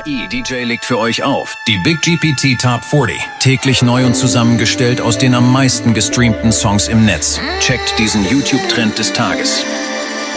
DJ legt für euch auf. Die Big GPT Top 40. Täglich neu und zusammengestellt aus den am meisten gestreamten Songs im Netz. Checkt diesen YouTube-Trend des Tages.